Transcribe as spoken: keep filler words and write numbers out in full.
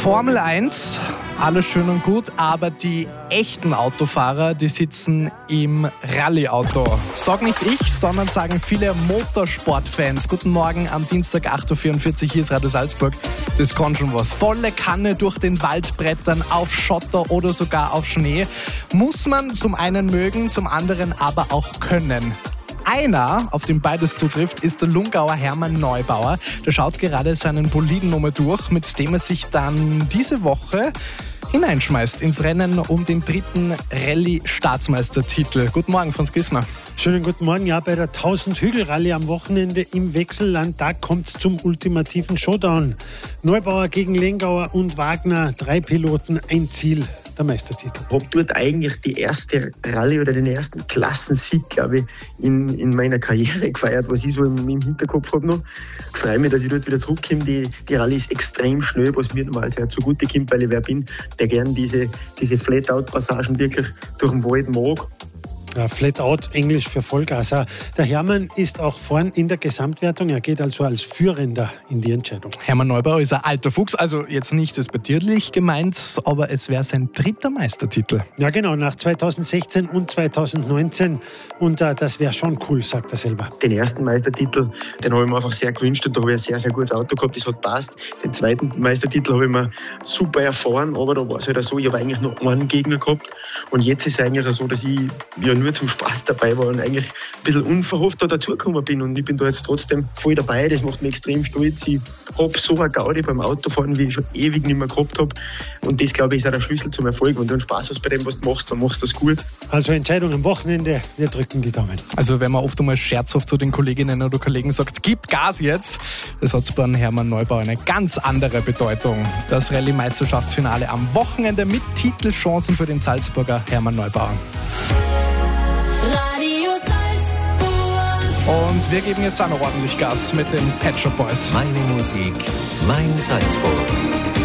Formel eins, alles schön und gut, aber die echten Autofahrer, die sitzen im Rallye-Auto. Sag nicht ich, sondern sagen viele Motorsportfans. Guten Morgen am Dienstag acht Uhr vierundvierzig, hier ist Radio Salzburg. Das kann schon was. Volle Kanne durch den Wald brettern, auf Schotter oder sogar auf Schnee. Muss man zum einen mögen, zum anderen aber auch können. Einer, auf den beides zutrifft, ist der Lungauer Hermann Neubauer. Der schaut gerade seinen Boliden nochmal durch, mit dem er sich dann diese Woche hineinschmeißt ins Rennen um den dritten Rallye-Staatsmeistertitel. Guten Morgen, Franz Gissner. Schönen guten Morgen. Ja, bei der tausend-Hügel-Rallye am Wochenende im Wechselland, da kommt es zum ultimativen Showdown. Neubauer gegen Lengauer und Wagner, drei Piloten, ein Ziel. Der Meistertitel. Ich habe dort eigentlich die erste Rallye oder den ersten Klassensieg, glaube ich, in, in meiner Karriere gefeiert, was ich so im, im Hinterkopf habe noch. Ich freue mich, dass ich dort wieder zurückkomme. Die, die Rallye ist extrem schnell, was mir normal sehr zugute kommt, weil ich wer bin, der gern diese, diese Flat-Out-Passagen wirklich durch den Wald mag. Ja, Flat Out, Englisch für Vollgas. Der Hermann ist auch vorn in der Gesamtwertung. Er geht also als Führender in die Entscheidung. Hermann Neubauer ist ein alter Fuchs, also jetzt nicht despektierlich gemeint, aber es wäre sein dritter Meistertitel. Ja genau, nach zweitausendsechzehn und zweitausendneunzehn. Und äh, das wäre schon cool, sagt er selber. Den ersten Meistertitel, den habe ich mir einfach sehr gewünscht und da habe ich ein sehr, sehr gutes Auto gehabt, das hat passt. Den zweiten Meistertitel habe ich mir super erfahren, aber da war es halt so, ich habe eigentlich nur einen Gegner gehabt und jetzt ist es eigentlich so, dass ich ja nur zum Spaß dabei war und eigentlich ein bisschen unverhofft da dazugekommen bin und ich bin da jetzt trotzdem voll dabei, das macht mich extrem stolz. Ich habe so eine Gaudi beim Autofahren, wie ich schon ewig nicht mehr gehabt habe und das, glaube ich, ist auch der Schlüssel zum Erfolg. Wenn du einen Spaß hast bei dem, was du machst, dann machst du das gut. Also Entscheidung am Wochenende, wir drücken die Daumen. Also wenn man oft einmal scherzhaft zu den Kolleginnen oder Kollegen sagt, gib Gas jetzt, das hat bei Hermann Neubauer eine ganz andere Bedeutung. Das Rallye-Meisterschaftsfinale am Wochenende mit Titelchancen für den Salzburger Hermann Neubauer. Radio Salzburg. Und wir geben jetzt auch noch ordentlich Gas mit den Pet Shop Boys. Meine Musik, mein Salzburg.